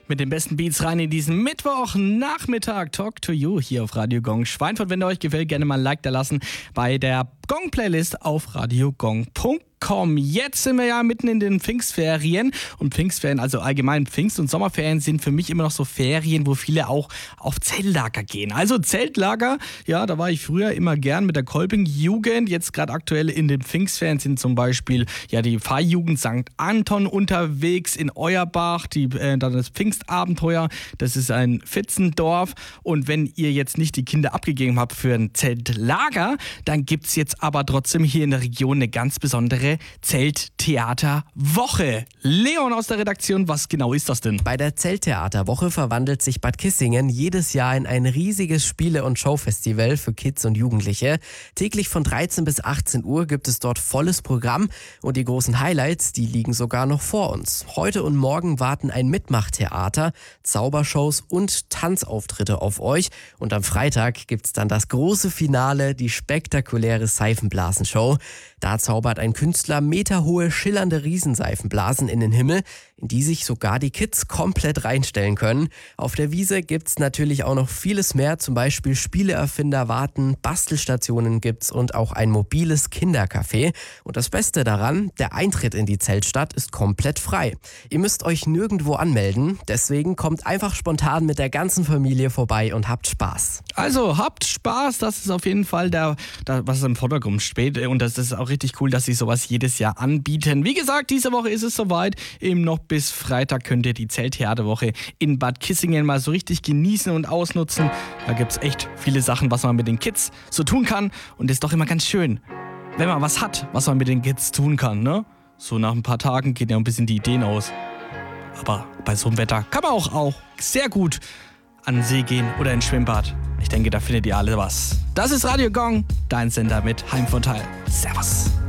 Mit den besten Beats rein in diesen Mittwochnachmittag. Talk to you hier auf Radio Gong Schweinfurt. Wenn der euch gefällt, gerne mal ein Like da lassen bei der Gong-Playlist auf radiogong.com. Jetzt sind wir ja mitten in den Pfingstferien und Pfingstferien, also allgemein Pfingst- und Sommerferien sind für mich immer noch so Ferien, wo viele auch auf Zeltlager gehen. Also Zeltlager, ja, da war ich früher immer gern mit der Kolping-Jugend. Jetzt gerade aktuell in den Pfingstferien sind zum Beispiel ja die Pfarrjugend St. Anton unterwegs in Euerbach, dann das Pfingstabenteuer, das ist ein Vitzendorf. Und wenn ihr jetzt nicht die Kinder abgegeben habt für ein Zeltlager, dann gibt's jetzt aber trotzdem hier in der Region eine ganz besondere Zelttheaterwoche. Leon aus der Redaktion, was genau ist das denn? Bei der Zelttheaterwoche verwandelt sich Bad Kissingen jedes Jahr in ein riesiges Spiele- und Showfestival für Kids und Jugendliche. Täglich von 13 bis 18 Uhr gibt es dort volles Programm und die großen Highlights, die liegen sogar noch vor uns. Heute und morgen warten ein Mitmachtheater, Zaubershows und Tanzauftritte auf euch und am Freitag gibt's dann das große Finale, die spektakuläre Seifenblasenshow. Da zaubert ein Künstler meterhohe, schillernde Riesenseifenblasen in den Himmel, in die sich sogar die Kids komplett reinstellen können. Auf der Wiese gibt's natürlich auch noch vieles mehr, zum Beispiel Spieleerfinder warten, Bastelstationen gibt's und auch ein mobiles Kindercafé. Und das Beste daran, der Eintritt in die Zeltstadt ist komplett frei. Ihr müsst euch nirgendwo anmelden, deswegen kommt einfach spontan mit der ganzen Familie vorbei und habt Spaß. Also habt Spaß, das ist auf jeden Fall was im Vordergrund steht und das ist auch richtig cool, dass sie sowas jedes Jahr anbieten. Wie gesagt, diese Woche ist es soweit. Eben noch bis Freitag könnt ihr die Zelttheaterwoche in Bad Kissingen mal so richtig genießen und ausnutzen. Da gibt es echt viele Sachen, was man mit den Kids so tun kann. Und es ist doch immer ganz schön, wenn man was hat, was man mit den Kids tun kann, ne? So nach ein paar Tagen gehen ja ein bisschen die Ideen aus. Aber bei so einem Wetter kann man auch sehr gut an den See gehen oder ins Schwimmbad. Ich denke, da findet ihr alle was. Das ist Radio Gong, dein Sender mit Heimvorteil. Servus.